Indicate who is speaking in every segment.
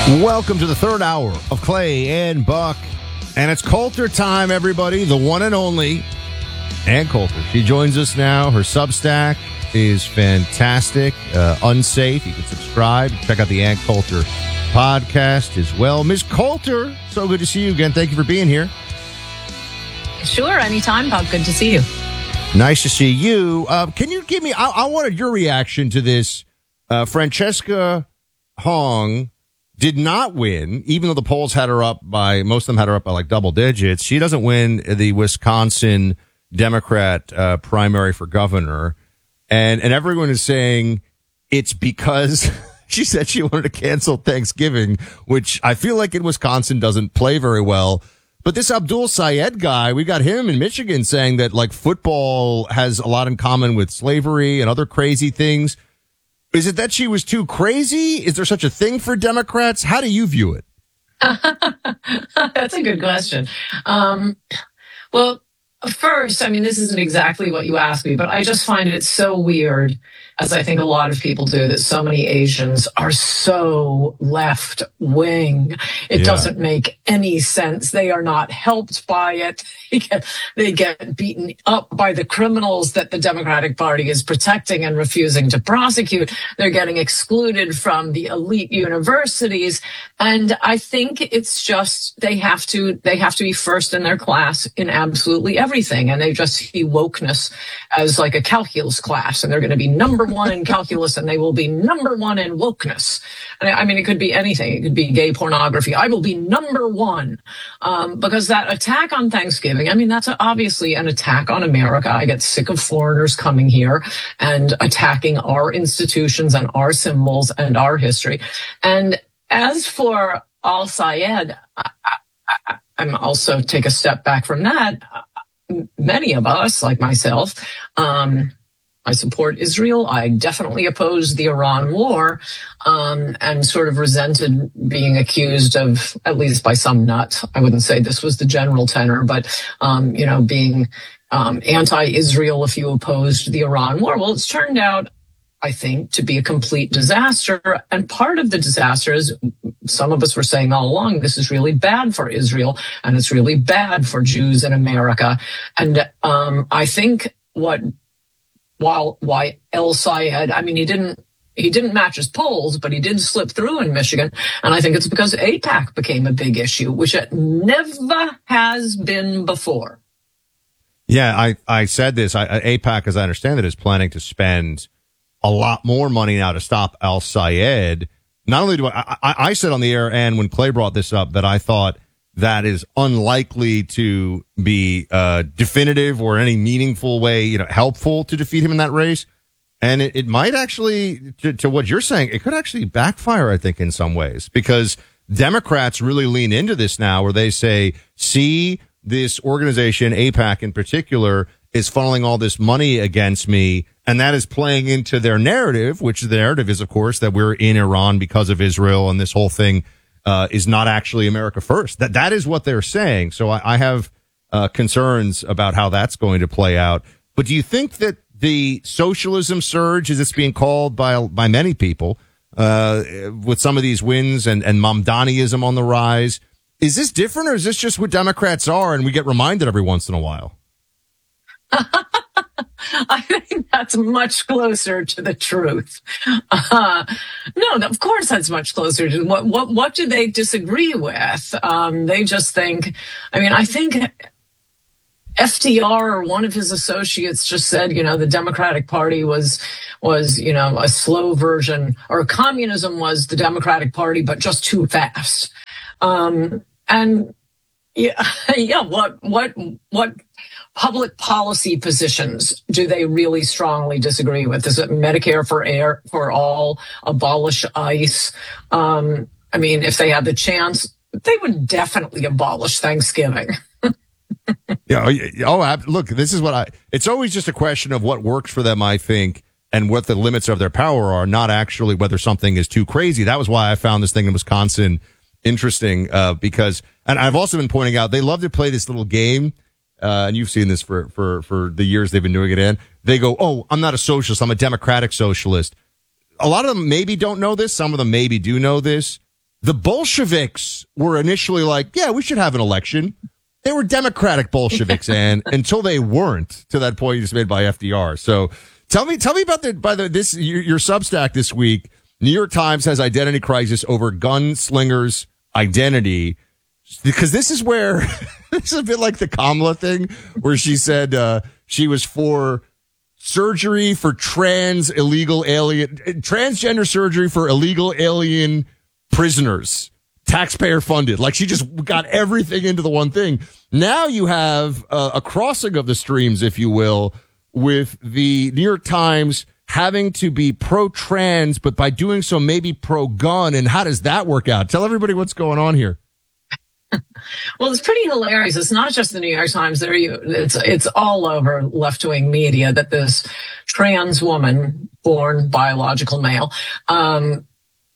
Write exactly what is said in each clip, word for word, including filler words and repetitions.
Speaker 1: Welcome to the third hour of Clay and Buck. And it's Coulter time, everybody. The one and only Ann Coulter. She joins us now. Her Substack is fantastic. Uh, unsafe. You can subscribe. Check out the Ann Coulter podcast as well. Miz Coulter, so good to see you again. Thank you for being here.
Speaker 2: Sure, anytime, Buck. Good to see you.
Speaker 1: Nice to see you. Uh, can you give me, I, I wanted your reaction to this. Uh, Francesca Hong did not win, even though the polls had her up by, most of them had her up by like double digits. She doesn't win the Wisconsin Democrat uh, primary for governor. And, and everyone is saying it's because she said she wanted to cancel Thanksgiving, which I feel like in Wisconsin doesn't play very well. But this Abdul Sayed guy, we got him in Michigan saying that like football has a lot in common with slavery and other crazy things. Is it that she was too crazy? Is there such a thing for Democrats? How do you view it?
Speaker 2: That's a good question. Um, well, first, I mean, this isn't exactly what you asked me, but I just find it so weird, as I think a lot of people do, that so many Asians are so left wing. It yeah. doesn't make any sense. They are not helped by it. They get, they get beaten up by the criminals that the Democratic Party is protecting and refusing to prosecute. They're getting excluded from the elite universities. And I think it's just, they have to, they have to be first in their class in absolutely everything. And they just see wokeness as like a calculus class, and they're going to be number one in calculus and they will be number one in wokeness. And I mean, it could be anything. It could be gay pornography. I will be number one. Um, because that attack on Thanksgiving, I mean, that's obviously an attack on America. I get sick of foreigners coming here and attacking our institutions and our symbols and our history. And as for Al Sayed, I, I, I'm also take a step back from that. Many of us, like myself, um, I support Israel. I definitely oppose the Iran war, um, and sort of resented being accused of, at least by some nut, I wouldn't say this was the general tenor, but, um, you know, being um, anti-Israel if you opposed the Iran war. Well, it's turned out, I think, to be a complete disaster. And part of the disaster is, some of us were saying all along, this is really bad for Israel and it's really bad for Jews in America. And um, I think what, while why El Sayed, I mean, he didn't he didn't match his polls, but he did slip through in Michigan. And I think it's because AIPAC became a big issue, which it never has been before.
Speaker 1: Yeah, I, I said this. I, AIPAC, as I understand it, is planning to spend a lot more money now to stop Al Sayed. Not only do I, I, I said on the air, and when Clay brought this up, that I thought that is unlikely to be uh, definitive or any meaningful way, you know, helpful to defeat him in that race. And it, it might actually, to, to what you're saying, it could actually backfire, I think, in some ways, because Democrats really lean into this now, where they say, see, this organization, AIPAC in particular, is funneling all this money against me. And that is playing into their narrative, which the narrative is, of course, that we're in Iran because of Israel, and this whole thing uh, is not actually America first. That that is what they're saying. So I, I have uh, concerns about how that's going to play out. But do you think that the socialism surge, as it's being called by by many people, uh, with some of these wins and, and Mamdaniism on the rise, is this different, or is this just what Democrats are and we get reminded every once in a while?
Speaker 2: I think that's much closer to the truth. Uh, no, of course that's much closer to what, what, what do they disagree with? Um, they just think, I mean, I think F D R or one of his associates just said, you know, the Democratic Party was, was, you know, a slow version, or communism was the Democratic Party, but just too fast. Um, and yeah, yeah, what, what, what, public policy positions do they really strongly disagree with? Is it Medicare for air for all, abolish ICE? Um, I mean, if they had the chance, they would definitely abolish Thanksgiving.
Speaker 1: yeah. Oh, look, this is what I, it's always just a question of what works for them, I think, and what the limits of their power are, not actually whether something is too crazy. That was why I found this thing in Wisconsin interesting, uh, because, and I've also been pointing out, they love to play this little game. Uh, and you've seen this for, for, for the years they've been doing it in. They go, oh, I'm not a socialist. I'm a democratic socialist. A lot of them maybe don't know this. Some of them maybe do know this. the Bolsheviks were initially like, yeah, we should have an election. They were Democratic Bolsheviks, and until they weren't, to that point you just made by F D R. So tell me, tell me about the, by the, this, your, your Substack this week. New York Times has identity crisis over gunslingers' identity, because this is where, this is a bit like the Kamala thing, where she said, uh, she was for surgery for trans illegal alien, transgender surgery for illegal alien prisoners, taxpayer funded. Like, she just got everything into the one thing. Now you have uh, a crossing of the streams, if you will, with the New York Times having to be pro-trans, but by doing so, maybe pro-gun. And how does that work out? Tell everybody what's going on here.
Speaker 2: Well, it's pretty hilarious. It's not just the New York Times. There, you, it's it's all over left-wing media that this trans woman, born biological male, um,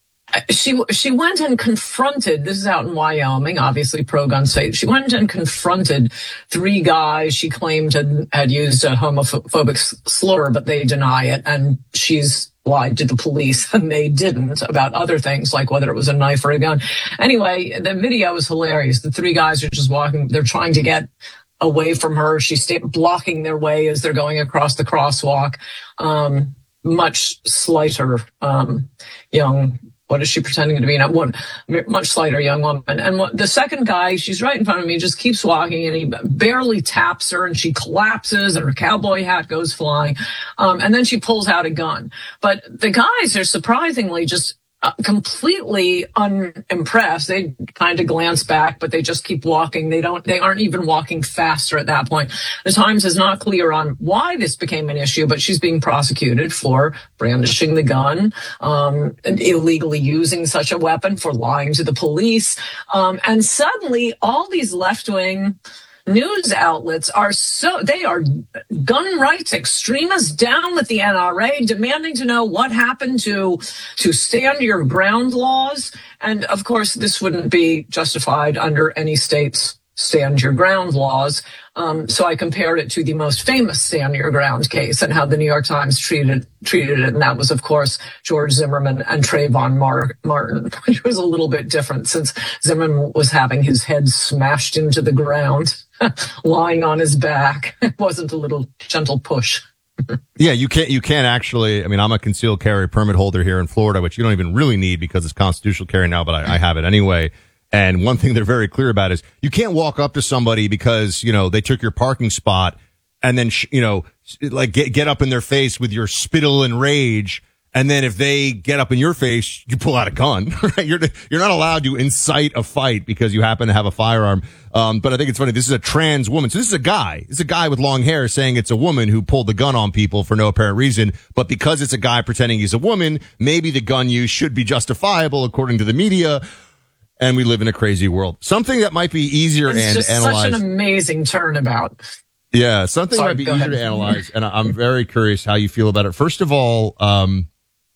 Speaker 2: she she went and confronted. This is out in Wyoming, obviously pro-gun state. She went and confronted three guys she claimed had had used a homophobic slur, but they deny it, and she's lied to the police, and they didn't, about other things like whether it was a knife or a gun. Anyway, the video is hilarious. The three guys are just walking. They're trying to get away from her. She's sta- blocking their way as they're going across the crosswalk. Um, much slighter um, young. What is she pretending to be? Not one, much slighter young woman. And what, the second guy, she's right in front of me, just keeps walking, and he barely taps her, and she collapses, and her cowboy hat goes flying. Um, and then she pulls out a gun. But the guys are surprisingly just uh, completely unimpressed. They kind of glance back, but they just keep walking. They don't, they aren't even walking faster at that point. The Times is not clear on why this became an issue, but she's being prosecuted for brandishing the gun, um, and illegally using such a weapon, for lying to the police. Um, and suddenly all these left-wing news outlets are so, they are gun rights extremists, down with the N R A, demanding to know what happened to, to stand your ground laws. And of course, this wouldn't be justified under any state's stand your ground laws. Um, so I compared it to the most famous stand your ground case and how the New York Times treated treated it. And that was, of course, George Zimmerman and Trayvon Mar- Martin, which was a little bit different since Zimmerman was having his head smashed into the ground, lying on his back. It wasn't a little gentle push.
Speaker 1: Yeah, you can't, you can't actually, I mean, I'm a concealed carry permit holder here in Florida, which you don't even really need because it's constitutional carry now, but I, I have it anyway. And one thing they're very clear about is you can't walk up to somebody because, you know, they took your parking spot and then, sh- you know, like get, get up in their face with your spittle and rage. And then if they get up in your face, you pull out a gun, right? You're, you're not allowed to incite a fight because you happen to have a firearm. Um, but I think it's funny. This is a trans woman. So this is a guy. This is a guy with long hair saying it's a woman who pulled the gun on people for no apparent reason. But because it's a guy pretending he's a woman, maybe the gun use should be justifiable according to the media. And we live in a crazy world. Something that might be easier
Speaker 2: it's
Speaker 1: and
Speaker 2: just
Speaker 1: analyze.
Speaker 2: Such an amazing turnabout.
Speaker 1: Yeah, something Sorry, might be easier ahead. to analyze. And I'm very curious how you feel about it. First of all, um,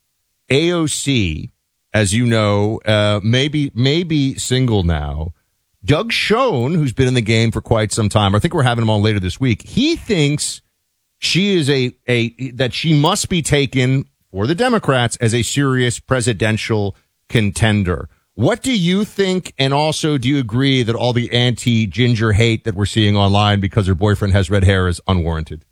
Speaker 1: A O C, as you know, uh, maybe, maybe single now. Doug Schoen, who's been in the game for quite some time, I think we're having him on later this week. He thinks she is a, a, that she must be taken for the Democrats as a serious presidential contender. What do you think? And also, do you agree that all the anti-Ginger hate that we're seeing online because her boyfriend has red hair is unwarranted?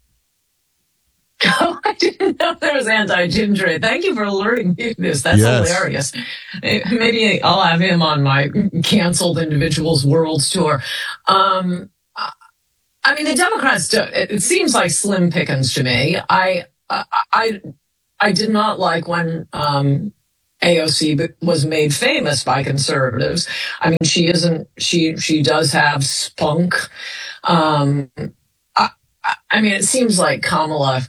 Speaker 2: Oh, I didn't know there was anti-Ginger. Thank you for alerting me to this. That's yes. hilarious. Maybe I'll have him on my canceled individuals worlds tour. Um, I mean, the Democrats, do, it seems like slim pickings to me. I, I, I, I did not like when, um, A O C was made famous by conservatives. I mean, she isn't, she, she does have spunk. Um, I, I mean, it seems like Kamala,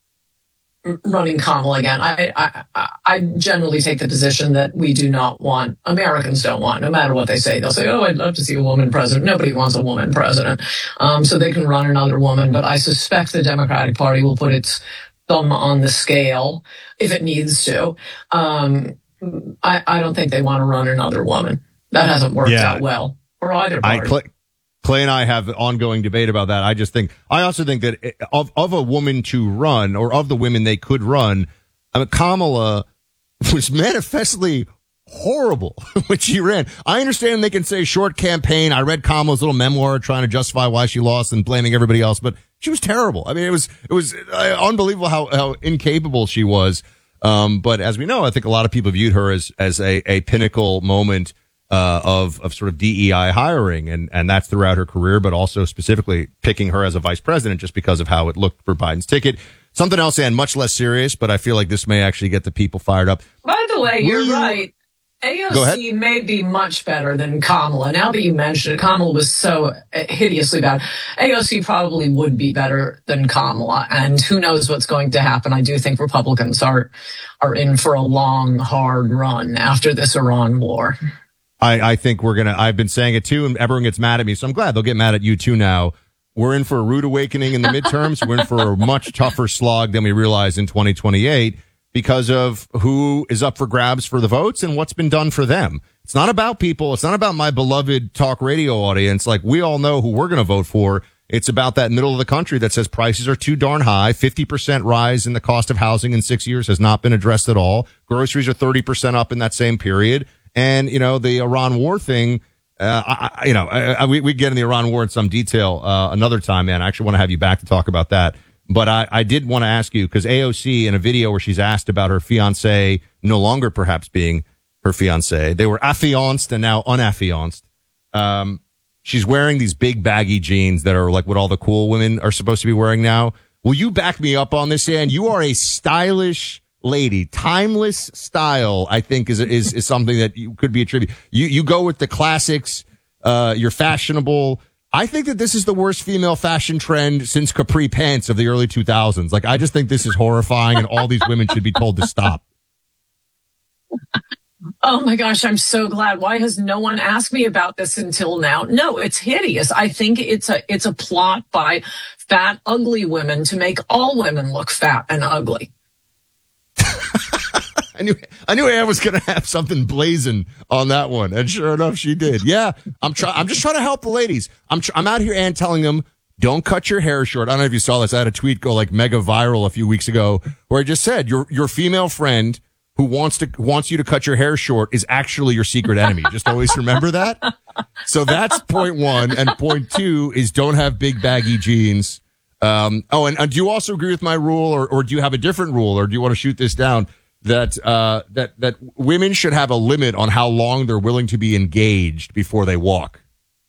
Speaker 2: running Kamala again. I, I, I generally take the position that we do not want, Americans don't want, no matter what they say. They'll say, oh, I'd love to see a woman president. Nobody wants a woman president. Um, so they can run another woman, but I suspect the Democratic Party will put its thumb on the scale if it needs to. Um, I, I don't think they want to run another woman. That hasn't worked yeah. out well for either party.
Speaker 1: I, Clay, Clay and I have ongoing debate about that. I just think, I also think that of, of a woman to run, or of the women they could run, I mean, Kamala was manifestly horrible when she ran. I understand they can say short campaign. I read Kamala's little memoir trying to justify why she lost and blaming everybody else, but she was terrible. I mean, it was, it was uh, unbelievable how, how incapable she was. Um, but as we know, I think a lot of people viewed her as, as a, a pinnacle moment, uh, of, of sort of D E I hiring. And, and that's throughout her career, but also specifically picking her as a vice president just because of how it looked for Biden's ticket. Something else, and much less serious, but I feel like this may actually get the people fired up.
Speaker 2: By the way, you're
Speaker 1: you-
Speaker 2: right. A O C may be much better than Kamala. Now that you mention it, Kamala was so hideously bad. A O C probably would be better than Kamala, and who knows what's going to happen. I do think Republicans are are in for a long, hard run after this Iran war.
Speaker 1: I, I think we're going to, I've been saying it too, and everyone gets mad at me, so I'm glad they'll get mad at you too now. We're in for a rude awakening in the midterms. We're in for a much tougher slog than we realize in twenty twenty-eight. Because of who is up for grabs for the votes and what's been done for them. It's not about people. It's not about my beloved talk radio audience. Like, we all know who we're going to vote for. It's about that middle of the country that says prices are too darn high. fifty percent rise in the cost of housing in six years has not been addressed at all. Groceries are thirty percent up in that same period. And, you know, the Iran war thing, uh, I, I, you know, I, I, we, we get in the Iran war in some detail, uh, another time, man. I actually want to have you back to talk about that. But I, I did want to ask you, because A O C, in a video where she's asked about her fiance no longer perhaps being her fiance, they were affianced and now unaffianced. Um, she's wearing these big baggy jeans that are like what all the cool women are supposed to be wearing now. Will you back me up on this, Ann? You are a stylish lady. Timeless style, I think, is is is something that you could be attributed. You you go with the classics. Uh, you're fashionable. I think that this is the worst female fashion trend since capri pants of the early two thousands. Like, I just think this is horrifying, and all these women should be told to stop.
Speaker 2: Oh my gosh, I'm so glad. Why has no one asked me about this until now? No, it's hideous. I think it's a it's a plot by fat, ugly women to make all women look fat and ugly.
Speaker 1: I knew I knew Ann was going to have something blazing on that one, and sure enough, she did. Yeah, I'm trying. I'm just trying to help the ladies. I'm tr- I'm out here, Ann, telling them, don't cut your hair short. I don't know if you saw this. I had a tweet go like mega viral a few weeks ago where I just said your your female friend who wants to wants you to cut your hair short is actually your secret enemy. Just always remember that. So that's point one, and point two is don't have big baggy jeans. Um, oh, and, and do you also agree with my rule, or or do you have a different rule, or do you want to shoot this down? That, uh, that, that women should have a limit on how long they're willing to be engaged before they walk.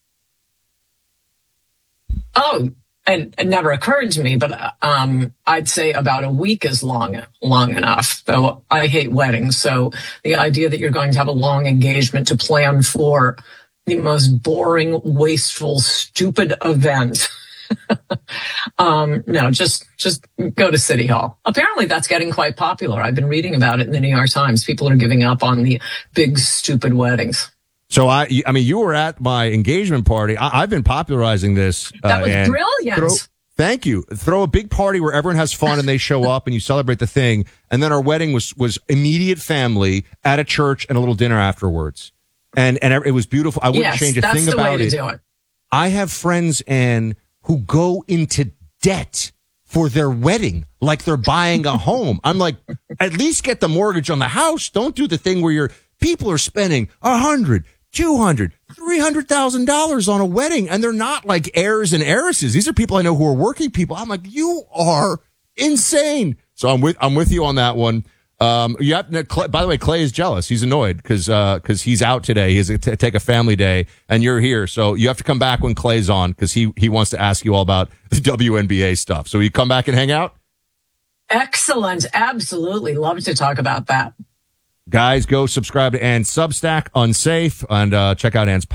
Speaker 2: Oh, and it never occurred to me, but, um, I'd say about a week is long, long enough. Though I hate weddings. So the idea that you're going to have a long engagement to plan for the most boring, wasteful, stupid event. um, no, just, just go to City Hall. Apparently that's getting quite popular. I've been reading about it in the New York Times. People are giving up on the big, stupid weddings.
Speaker 1: So I, I mean, you were at my engagement party. I, I've been popularizing this. Uh,
Speaker 2: That was
Speaker 1: and
Speaker 2: brilliant.
Speaker 1: Throw, thank you. Throw a big party where everyone has fun and they show up and you celebrate the thing. And then our wedding was, was immediate family at a church and a little dinner afterwards. And, and it was beautiful. I wouldn't
Speaker 2: yes,
Speaker 1: change a
Speaker 2: that's
Speaker 1: thing
Speaker 2: the
Speaker 1: about
Speaker 2: way to
Speaker 1: it.
Speaker 2: do it.
Speaker 1: I have friends, and who go into debt for their wedding like they're buying a home. I'm like, at least get the mortgage on the house. Don't do the thing where your people are spending a hundred, two hundred, three hundred thousand dollars on a wedding, and they're not like heirs and heiresses. These are people I know who are working people. I'm like, you are insane. So I'm with I'm with you on that one. Um, you have, by the way, Clay is jealous. He's annoyed because uh, because he's out today. He has to t- take a family day, and you're here. So you have to come back when Clay's on because he he wants to ask you all about the W N B A stuff. So you come back and hang out?
Speaker 2: Excellent. Absolutely. Love to talk about that.
Speaker 1: Guys, go subscribe to Ann's Substack, Unsafe, and uh, check out Ann's